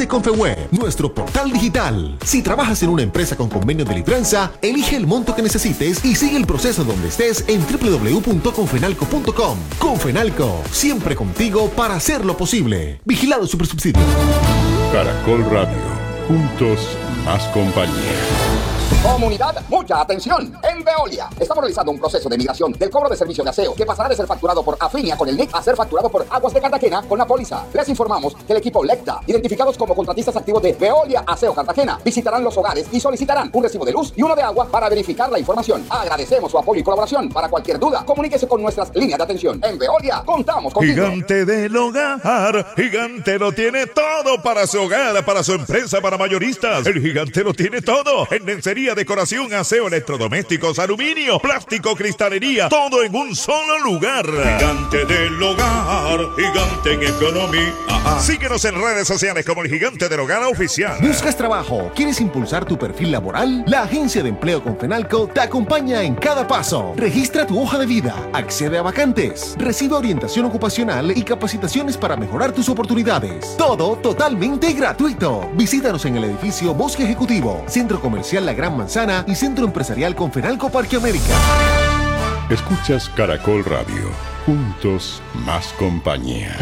Confeweb, nuestro portal digital. Si trabajas en una empresa con convenio de libranza, elige el monto que necesites y sigue el proceso donde estés en www.confenalco.com. Confenalco, siempre contigo para hacerlo posible. Vigilado Supersubsidio. Caracol Radio, juntos más compañía. Comunidad, mucha atención. En Veolia estamos realizando un proceso de migración del cobro de servicio de aseo que pasará de ser facturado por Afinia con el NIC a ser facturado por Aguas de Cartagena con la póliza. Les informamos que el equipo Lecta, identificados como contratistas activos de Veolia Aseo Cartagena, visitarán los hogares y solicitarán un recibo de luz y uno de agua para verificar la información. Agradecemos su apoyo y colaboración. Para cualquier duda, comuníquese con nuestras líneas de atención. En Veolia contamos contigo. Gigante del Hogar, Gigante lo tiene todo para su hogar, para su empresa, para mayoristas. El Gigante lo tiene todo en lencería, decoración, aseo, electrodomésticos, aluminio, plástico, cristalería, todo en un solo lugar. Gigante del Hogar, Gigante en economía. Síguenos en redes sociales como el Gigante del Hogar Oficial. ¿Buscas trabajo? ¿Quieres impulsar tu perfil laboral? La Agencia de Empleo Confenalco te acompaña en cada paso. Registra tu hoja de vida, accede a vacantes, recibe orientación ocupacional y capacitaciones para mejorar tus oportunidades. Todo totalmente gratuito. Visítanos en el edificio Bosque Ejecutivo, Centro Comercial La Gran Manzana y Centro Empresarial Confenalco Parque América. Escuchas Caracol Radio, juntos más compañía.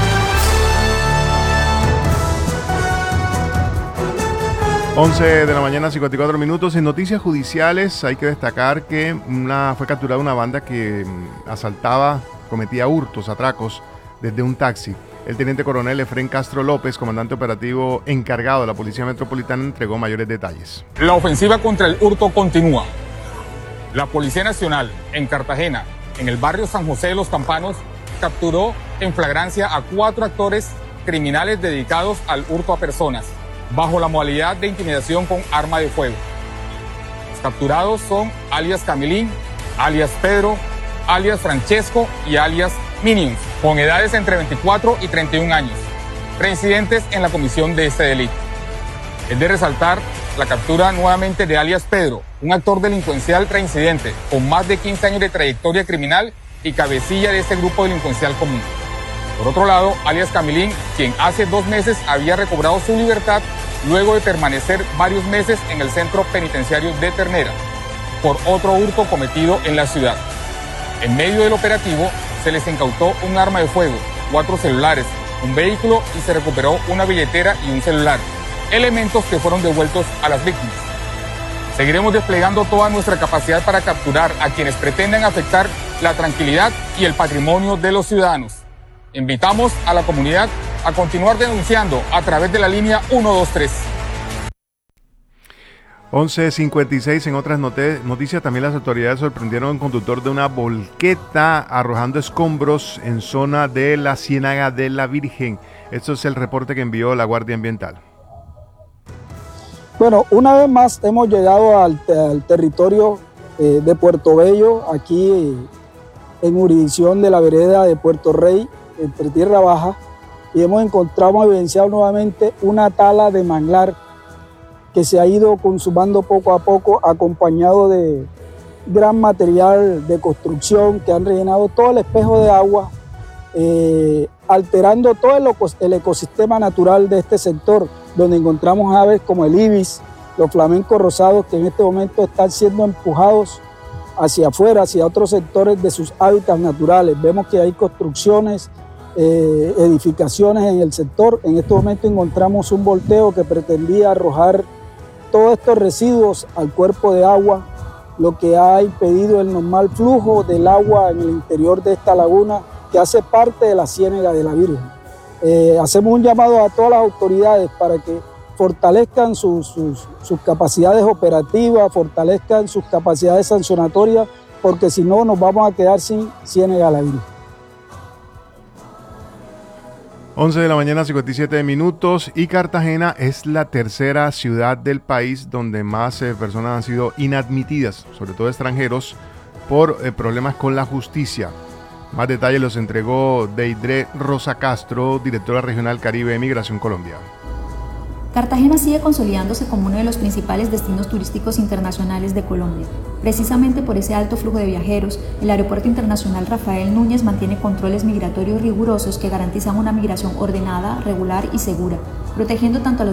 11 de la mañana, 54 minutos. En noticias judiciales hay que destacar que fue capturada una banda que cometía hurtos, atracos desde un taxi. El teniente coronel Efrén Castro López, comandante operativo encargado de la Policía Metropolitana, entregó mayores detalles. La ofensiva contra el hurto continúa. La Policía Nacional en Cartagena, en el barrio San José de los Campanos, capturó en flagrancia a 4 actores criminales dedicados al hurto a personas, bajo la modalidad de intimidación con arma de fuego. Los capturados son alias Camilín, alias Pedro, alias Francesco y alias Minions, con edades entre 24 y 31 años, reincidentes en la comisión de este delito. Es de resaltar la captura nuevamente de alias Pedro, un actor delincuencial reincidente con más de 15 años de trayectoria criminal y cabecilla de este grupo delincuencial común. Por otro lado, alias Camilín, quien hace 2 meses había recobrado su libertad luego de permanecer varios meses en el centro penitenciario de Ternera por otro hurto cometido en la ciudad. En medio del operativo, se les incautó un arma de fuego, 4 celulares, un vehículo y se recuperó una billetera y un celular, elementos que fueron devueltos a las víctimas. Seguiremos desplegando toda nuestra capacidad para capturar a quienes pretendan afectar la tranquilidad y el patrimonio de los ciudadanos. Invitamos a la comunidad a continuar denunciando a través de la línea 123. 11:56. En otras noticias, también las autoridades sorprendieron a un conductor de una volqueta arrojando escombros en zona de la Ciénaga de la Virgen. Esto es el reporte que envió la Guardia Ambiental. Bueno, una vez más hemos llegado al territorio de Puerto Bello, aquí en jurisdicción de la vereda de Puerto Rey, entre Tierra Baja, y hemos evidenciado nuevamente una tala de manglar que se ha ido consumando poco a poco, acompañado de gran material de construcción que han rellenado todo el espejo de agua, alterando todo el ecosistema natural de este sector, donde encontramos aves como el ibis, los flamencos rosados, que en este momento están siendo empujados hacia afuera, hacia otros sectores de sus hábitats naturales. Vemos que hay construcciones, edificaciones en el sector. En este momento encontramos un volteo que pretendía arrojar todos estos residuos al cuerpo de agua, lo que ha impedido el normal flujo del agua en el interior de esta laguna, que hace parte de la Ciénaga de la Virgen. Hacemos un llamado a todas las autoridades para que fortalezcan sus capacidades operativas, fortalezcan sus capacidades sancionatorias, porque si no nos vamos a quedar sin Ciénaga de la Virgen. 11 de la mañana, 57 minutos, y Cartagena es la tercera ciudad del país donde más personas han sido inadmitidas, sobre todo extranjeros, por problemas con la justicia. Más detalles los entregó Deidre Rosa Castro, directora regional Caribe de Migración Colombia. Cartagena sigue consolidándose como uno de los principales destinos turísticos internacionales de Colombia. Precisamente por ese alto flujo de viajeros, el Aeropuerto Internacional Rafael Núñez mantiene controles migratorios rigurosos que garantizan una migración ordenada, regular y segura, protegiendo tanto a los